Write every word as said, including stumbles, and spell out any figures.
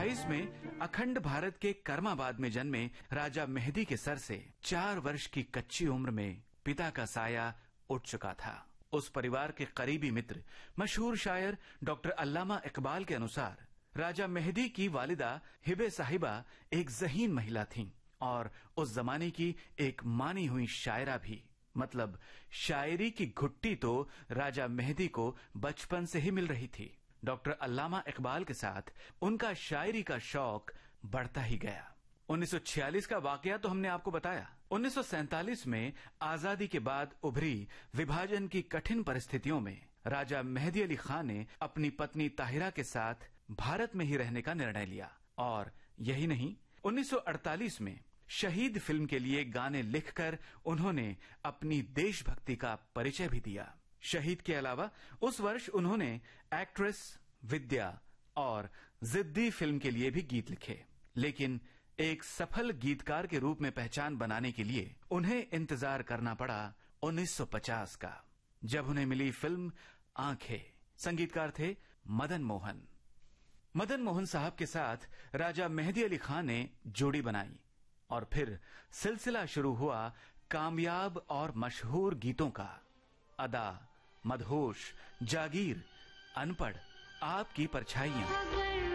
अट्ठाईस में अखंड भारत के कर्माबाद में जन्मे राजा मेहदी के सर से चार वर्ष की कच्ची उम्र में पिता का साया उठ चुका था। उस परिवार के करीबी मित्र मशहूर शायर डॉक्टर अल्लामा इकबाल के अनुसार राजा मेहदी की वालिदा हिबे साहिबा एक ज़हीन महिला थीं और उस जमाने की एक मानी हुई शायरा भी। मतलब शायरी की घुट्टी तो राजा मेहदी को बचपन से ही मिल रही थी। डॉक्टर अल्लामा इकबाल के साथ उनका शायरी का शौक बढ़ता ही गया। उन्नीस सौ छियालीस का वाकया तो हमने आपको बताया। उन्नीस सौ सैंतालीस में आजादी के बाद उभरी विभाजन की कठिन परिस्थितियों में राजा मेहदी अली खान ने अपनी पत्नी ताहिरा के साथ भारत में ही रहने का निर्णय लिया। और यही नहीं, उन्नीस सौ अड़तालीस में शहीद फिल्म के लिए गाने लिखकर उन्होंने अपनी देशभक्ति का परिचय भी दिया। शहीद के अलावा उस वर्ष उन्होंने एक्ट्रेस, विद्या और जिद्दी फिल्म के लिए भी गीत लिखे। लेकिन एक सफल गीतकार के रूप में पहचान बनाने के लिए उन्हें इंतजार करना पड़ा उन्नीस सौ पचास का, जब उन्हें मिली फिल्म आंखें। संगीतकार थे मदन मोहन। मदन मोहन साहब के साथ राजा मेहदी अली खान ने जोड़ी बनाई और फिर सिलसिला शुरू हुआ कामयाब और मशहूर गीतों का। अदा, मदहोश, जागीर, अनपढ़, आपकी परछाइयां।